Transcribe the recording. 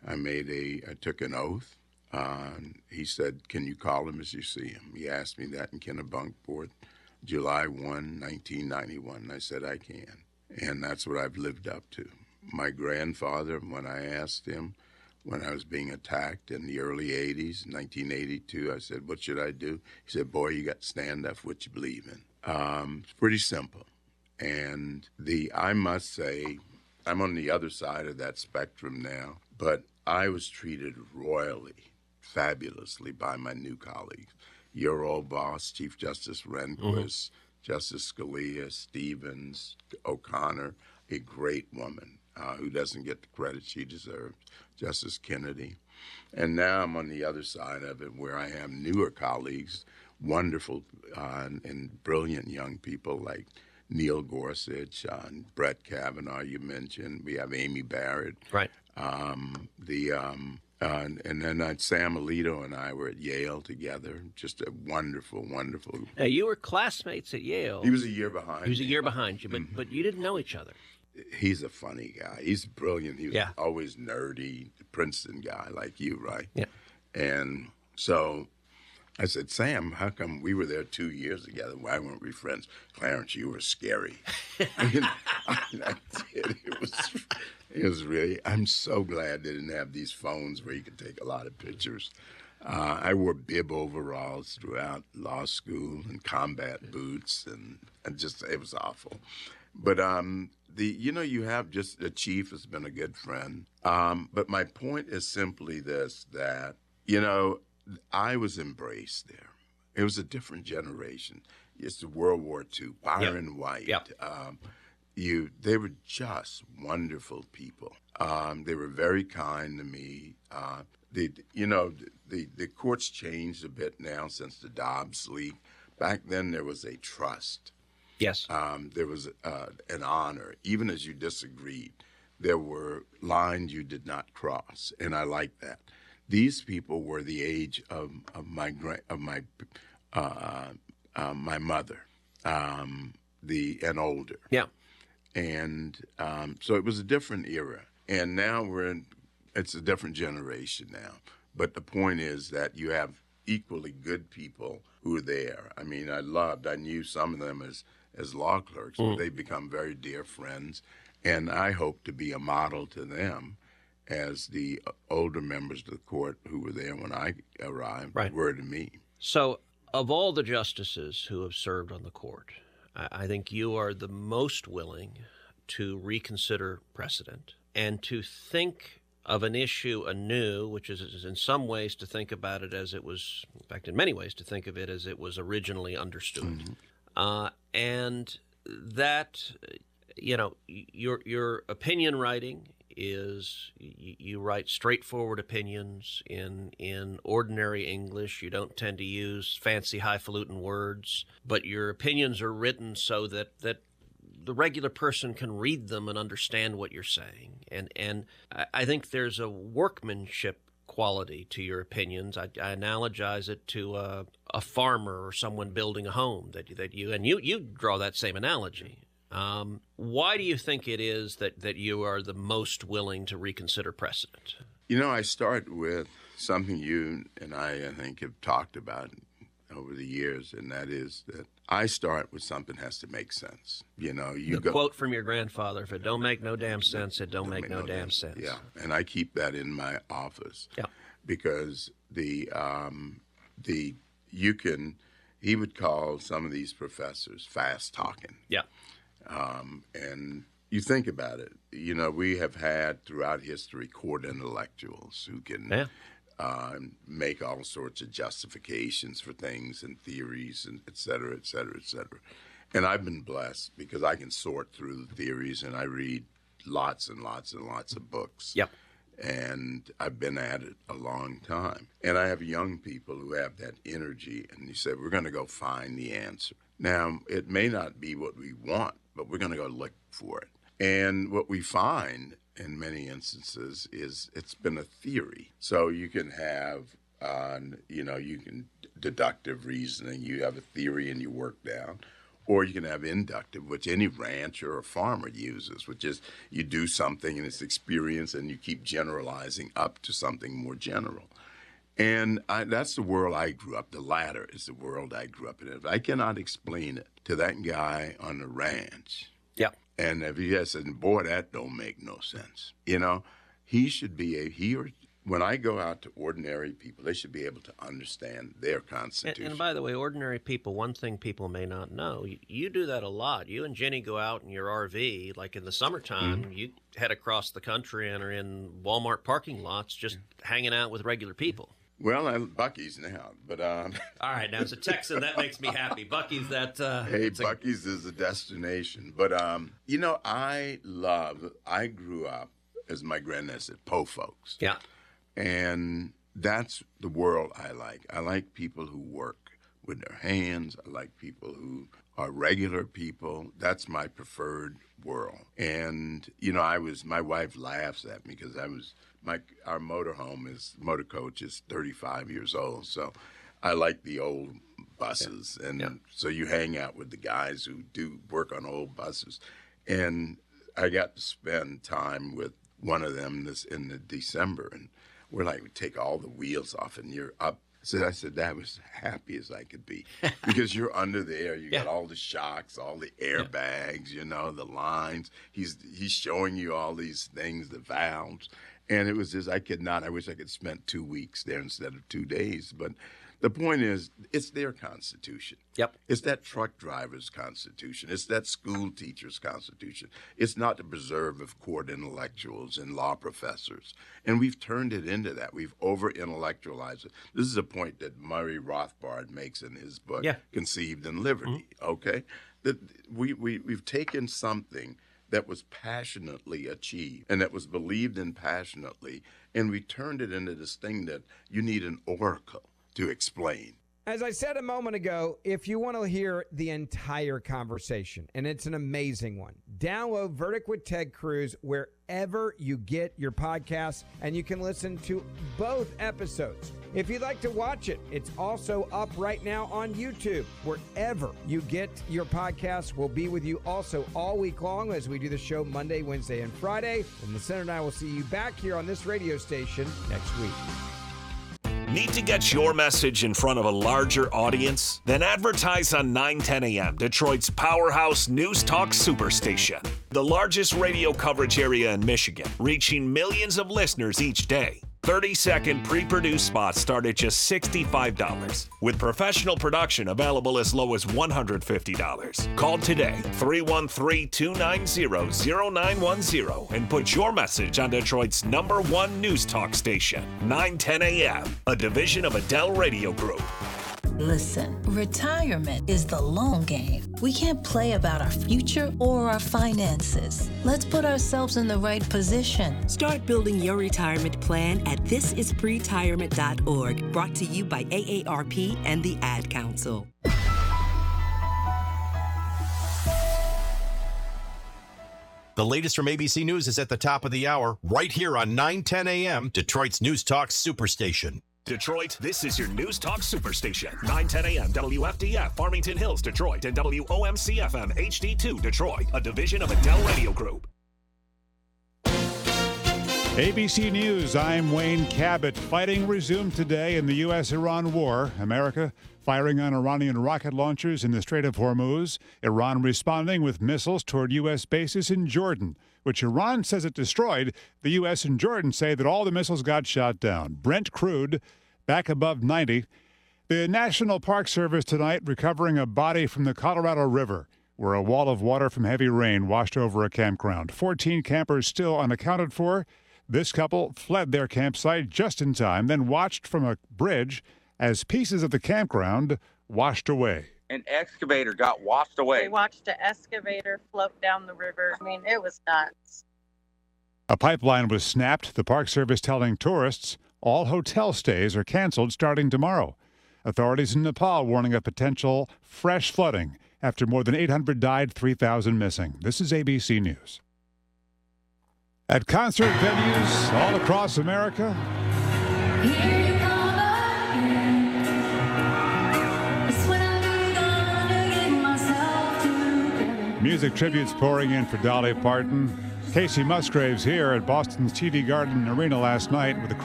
I took an oath. He said, "Can you call him as you see him?" He asked me that in Kennebunkport, July 1, 1991. And I said, "I can." And that's what I've lived up to. My grandfather, when I asked him, when I was being attacked in the early 80s, 1982, I said, "What should I do?" He said, "Boy, you got to stand up for what you believe in." It's pretty simple. And I must say, I'm on the other side of that spectrum now, but I was treated royally, fabulously by my new colleagues. Your old boss, Chief Justice Rehnquist, Justice Scalia, Stevens, O'Connor, a great woman who doesn't get the credit she deserves, Justice Kennedy. And now I'm on the other side of it where I have newer colleagues, wonderful and brilliant young people like Neil Gorsuch, Brett Kavanaugh, you mentioned. We have Amy Barrett. Right. And then Sam Alito and I were at Yale together. Just a wonderful, wonderful. Now, you were classmates at Yale. He was a year behind. He was a year behind you, but you didn't know each other. He's a funny guy. He's brilliant. He was Yeah. always nerdy, Princeton guy like you, right? Yeah. And so I said, "Sam, how come we were there 2 years together? Why weren't we friends?" "Clarence, you were scary." I did. It was really, I'm so glad they didn't have these phones where you could take a lot of pictures. I wore bib overalls throughout law school and combat boots, and just, it was awful. But you have just, the chief has been a good friend. But my point is simply this, that, I was embraced there. It was a different generation. It's the World War II, Byron White. Yep. They were just wonderful people. They were very kind to me. The courts changed a bit now since the Dobbs leak. Back then there was a trust. Yes. There was an honor, even as you disagreed. There were lines you did not cross, and I like that. These people were the age of my mother, and older. Yeah. And so it was a different era. And now it's a different generation now. But the point is that you have equally good people who are there. I mean, I knew some of them as law clerks, but they've become very dear friends. And I hope to be a model to them as the older members of the court who were there when I arrived were to me. So, of all the justices who have served on the court, I think you are the most willing to reconsider precedent and to think of an issue anew, which is in some ways to think about it as it was, in fact, in many ways, to think of it as it was originally understood. And that, your opinion writing is you write straightforward opinions in ordinary English. You don't tend to use fancy highfalutin words, but your opinions are written so that the regular person can read them and understand what you're saying. And I think there's a workmanship quality to your opinions. I analogize it to a farmer or someone building a home that you draw that same analogy. Why do you think it is that you are the most willing to reconsider precedent? I start with something you and I think, have talked about over the years, and that is that I start with something has to make sense. Quote from your grandfather, "If it don't make no damn sense, it don't make no damn sense." Yeah, and I keep that in my office. Yeah. Because he would call some of these professors fast talking. Yeah. And you think about it, we have had throughout history court intellectuals who can make all sorts of justifications for things and theories and et cetera, et cetera, et cetera. And I've been blessed because I can sort through the theories, and I read lots and lots and lots of books. Yep. And I've been at it a long time. And I have young people who have that energy, and you say, we're going to go find the answer. Now, it may not be what we want, but we're going to go look for it. And what we find in many instances is it's been a theory. So you can have, deductive reasoning. You have a theory and you work down. Or you can have inductive, which any rancher or farmer uses, which is you do something and it's experience and you keep generalizing up to something more general. And that's the world I grew up. The latter is the world I grew up in. If I cannot explain it to that guy on the ranch, Yeah. and if he has said, boy, that don't make no sense, he should be when I go out to ordinary people, they should be able to understand their constitution. And by the way, ordinary people, one thing people may not know, you do that a lot. You and Jenny go out in your RV, like in the summertime, you head across the country and are in Walmart parking lots just hanging out with regular people. Well, Buc-ee's now, but all right, now as a Texan, that makes me happy. Buc-ee's hey, Buc-ee's is a destination. But I grew up, as my granddad said, po folks. Yeah. And that's the world I like. I like people who work with their hands. I like people who are regular people. That's my preferred world. And, my wife laughs at me because our motor coach is 35 years old. So I like the old buses. Yeah. And so you hang out with the guys who do work on old buses. And I got to spend time with one of them in the December, and we're like, we take all the wheels off and you're up. So I said, that was happy as I could be because you're under there. You got all the shocks, all the airbags, the lines. He's showing you all these things, the valves. And it was just, I wish I could spend 2 weeks there instead of 2 days. But the point is, it's their constitution. Yep. It's that truck driver's constitution. It's that school teacher's constitution. It's not the preserve of court intellectuals and law professors. And we've turned it into that. We've over-intellectualized it. This is a point that Murray Rothbard makes in his book, Conceived in Liberty, okay? That we've taken something that was passionately achieved and that was believed in passionately, and we turned it into this thing that you need an oracle to explain. As I said a moment ago, if you want to hear the entire conversation, and it's an amazing one, download Verdict with Ted Cruz wherever you get your podcasts, and you can listen to both episodes. If you'd like to watch it, it's also up right now on YouTube. Wherever you get your podcasts, we'll be with you also all week long as we do the show Monday, Wednesday, and Friday. And the Senator and I will see you back here on this radio station next week. Need to get your message in front of a larger audience? Then advertise on 910 AM, Detroit's powerhouse news talk superstation. The largest radio coverage area in Michigan, reaching millions of listeners each day. 30-second pre-produced spots start at just $65, with professional production available as low as $150. Call today, 313-290-0910, and put your message on Detroit's #1 news talk station, 910 AM, a division of Adele Radio Group. Listen, retirement is the long game. We can't play about our future or our finances. Let's put ourselves in the right position. Start building your retirement plan at thisispretirement.org. Brought to you by AARP and the Ad Council. The latest from ABC News is at the top of the hour, right here on 910 AM, Detroit's News Talk Superstation. Detroit, this is your News Talk Superstation. 910 AM WFDF, Farmington Hills, Detroit, and WOMC-FM HD2, Detroit, a division of Adele Radio Group. ABC News, I'm Wayne Cabot. Fighting resumed today in the U.S.-Iran war. America firing on Iranian rocket launchers in the Strait of Hormuz. Iran responding with missiles toward U.S. bases in Jordan, which Iran says it destroyed. The U.S. and Jordan say that all the missiles got shot down. Brent crude back above 90. The National Park Service tonight recovering a body from the Colorado River, where a wall of water from heavy rain washed over a campground. 14 campers still unaccounted for. This couple fled their campsite just in time, then watched from a bridge as pieces of the campground washed away. An excavator got washed away. We watched an excavator float down the river. I mean, it was nuts. A pipeline was snapped, the Park Service telling tourists all hotel stays are canceled starting tomorrow. Authorities in Nepal warning of potential fresh flooding after more than 800 died, 3,000 missing. This is ABC News. At concert venues all across America, Music tributes pouring in for Dolly Parton. Casey Musgraves here at Boston's TD Garden Arena last night with the crowd